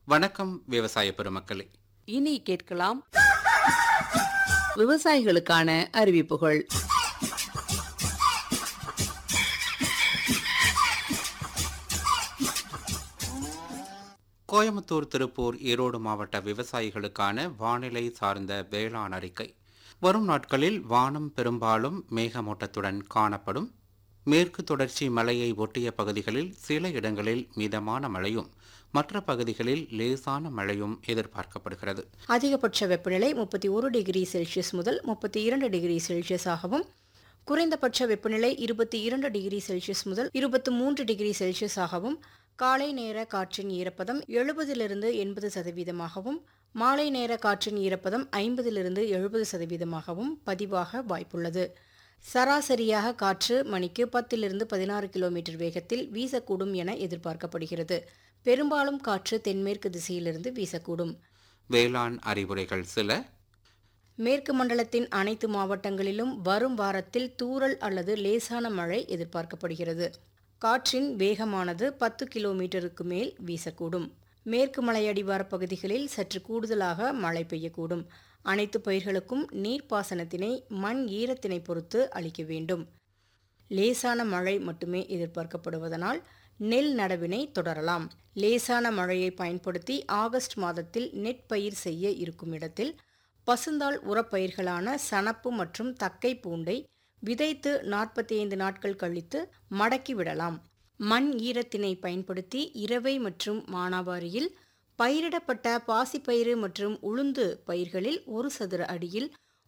வணக்கம் விவசாய பெருமக்களே. இனி கேட்கலாம் விவசாயிகளுக்கான அறிவிப்புகள். கோயமுத்தூர், திருப்பூர், ஈரோடு மாவட்ட விவசாயிகளுக்கான வானிலை சார்ந்த வேளாண் அறிக்கை. வரும் நாட்களில் வானம் பெரும்பாலும் மேகமூட்டத்துடன் காணப்படும். மேற்கு தொடர்ச்சி மலையை ஒட்டிய பகுதிகளில் சில இடங்களில் மிதமான மழையும் மற்ற பகுதிகளில் லேசான மழையும் எதிர்பார்க்கப்படுகிறது. அதிகபட்ச வெப்பநிலை 31 டிகிரி செல்சியஸ் முதல் 32 டிகிரி செல்சியஸ் ஆகவும், குறைந்தபட்ச வெப்பநிலை 22 டிகிரி செல்சியஸ் முதல் 23 டிகிரி செல்சியஸ் ஆகவும், காலை நேர காற்றின் ஈரப்பதம் 70-80%, மாலை நேர காற்றின் ஈரப்பதம் 50-70% பதிவாக வாய்ப்புள்ளது. சராசரியாக காற்று மணிக்கு 10-16 கிலோமீட்டர் வேகத்தில் வீசக்கூடும் என எதிர்பார்க்கப்படுகிறது. பெரும்பாலும் காற்று தென்மேற்கு திசையிலிருந்து வீசக்கூடும். வேளாண் அறிவுரைகள் சில. மேற்கு மண்டலத்தின் அனைத்து மாவட்டங்களிலும் வரும் வாரத்தில் தூறல் அல்லது லேசான மழை எதிர்பார்க்கப்படுகிறது. காற்றின் வேகமானது 10 கிலோமீட்டருக்கு மேல் வீசக்கூடும். மேற்கு மலையடிவார பகுதிகளில் சற்று கூடுதலாக மழை பெய்யக்கூடும். அனைத்து பயிர்களுக்கும் நீர்ப்பாசனத்தினை மண் ஈரத்தினை பொறுத்து அளிக்க வேண்டும். லேசான மழை மட்டுமே எதிர்பார்க்கப்படுவதனால் நெல் நடவினை தொடரலாம். லேசான மழையை பயன்படுத்தி ஆகஸ்ட் மாதத்தில் நெற்பயிர் செய்ய இருக்கும் இடத்தில் பசுந்தாள் உரப்பயிர்களான சணப்பு மற்றும் தக்கை பூண்டை விதைத்து 45 நாட்கள் கழித்து மடக்கி விடலாம். மண் ஈரத்தினை பயன்படுத்தி இரவை மற்றும் மானாவாரியில் பயிரிடப்பட்ட பாசிப்பயிறு மற்றும் உளுந்து பயிர்களில் 1 சதுர அடியில்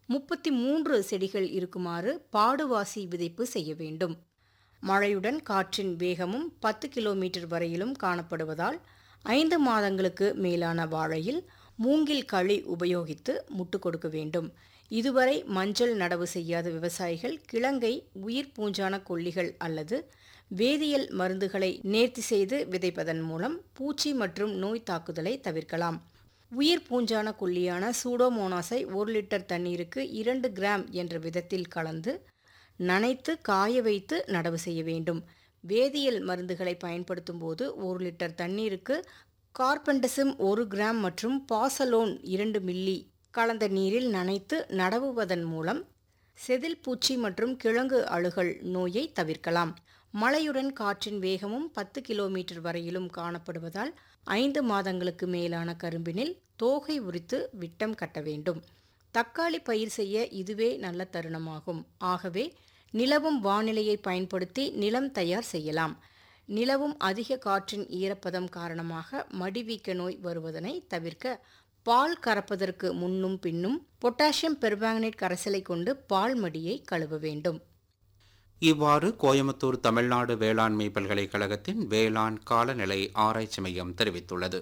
33 செடிகள் இருக்குமாறு பாடுவாசி விதைப்பு செய்ய வேண்டும். மழையுடன் காற்றின் வேகமும் 10 கிலோமீட்டர் வரையிலும் காணப்படுவதால் 5 மாதங்களுக்கு மேலான வாழையில் மூங்கில் களி உபயோகித்து முட்டு கொடுக்க வேண்டும். இதுவரை மஞ்சள் நடவு செய்யாத விவசாயிகள் கிழங்கை உயிர் பூஞ்சான கொல்லிகள் அல்லது வேதியியல் மருந்துகளை நேர்த்தி செய்து விதைப்பதன் மூலம் பூச்சி மற்றும் நோய் தாக்குதலை தவிர்க்கலாம். உயிர் பூஞ்சான கொல்லியான சூடோமோனாஸை 1 லிட்டர் தண்ணீருக்கு 2 கிராம் என்ற விதத்தில் கலந்து நனைத்து காய வைத்து நடவு செய்ய வேண்டும். வேதியியல் மருந்துகளை பயன்படுத்தும் போது 1 லிட்டர் தண்ணீருக்கு கார்பெண்டசிம் 1 கிராம் மற்றும் பாசலோன் 2 மில்லி கலந்த நீரில் நனைத்து நடவுவதன் மூலம் செதில் பூச்சி மற்றும் கிழங்கு அழுகல் நோயை தவிர்க்கலாம். மழையுடன் காற்றின் வேகமும் 10 கிலோமீட்டர் வரையிலும் காணப்படுவதால் 5 மாதங்களுக்கு மேலான கரும்பினில் தோகை உரித்து விட்டம் கட்ட வேண்டும். தக்காளி பயிர் செய்ய இதுவே நல்ல தருணமாகும். ஆகவே நிலவும் வானிலையை பயன்படுத்தி நிலம் தயார் செய்யலாம். நிலவும் அதிக காற்றின் ஈரப்பதம் காரணமாக மடிவீக்க நோய் வருவதனை தவிர்க்க பால் கறப்பதற்கு முன்னும் பின்னும் பொட்டாசியம் பெர்மாங்கனேட் கரைசலை கொண்டு பால் மடியை கழுவ வேண்டும். இவ்வாறு கோயமுத்தூர் தமிழ்நாடு வேளாண்மை பல்கலைக்கழகத்தின் வேளாண் காலநிலை ஆராய்ச்சி மையம் தெரிவித்துள்ளது.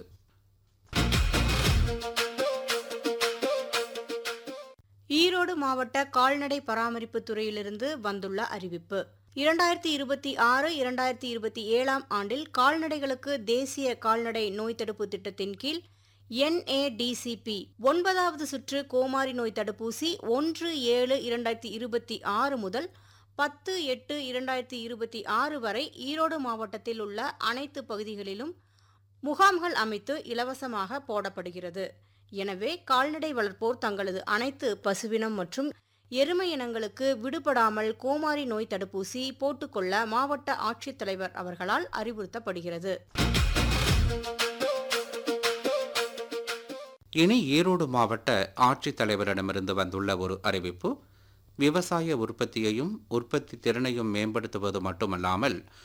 ஈரோடு மாவட்ட கால்நடை பராமரிப்பு துறையிலிருந்து வந்துள்ள அறிவிப்பு. 2026-2027 ஆண்டில் கால்நடைகளுக்கு தேசிய கால்நடை நோய் தடுப்பு திட்டத்தின் கீழ் NADCP 9வது சுற்று கோமாரி நோய் தடுப்பூசி 1/7/2026 முதல் 10/8/2026 வரை ஈரோடு மாவட்டத்தில் உள்ள அனைத்து பகுதிகளிலும் முகாம்கள் அமைத்து இலவசமாக போடப்படுகிறது. எனவே கால்நடை வளர்ப்போர் தங்களது அனைத்து பசுவினம் மற்றும் எருமை இனங்களுக்கு விடுபடாமல் கோமாரி நோய் தடுப்பூசி போட்டுக்கொள்ள மாவட்ட ஆட்சித்தலைவர் அவர்களால் அறிவுறுத்தப்படுகிறது. இனி ஈரோடு மாவட்ட ஆட்சித்தலைவரிடமிருந்து வந்துள்ள ஒரு அறிவிப்பு. விவசாய உற்பத்தியையும் உற்பத்தி திறனையும் மேம்படுத்துவது மட்டுமல்லாமல்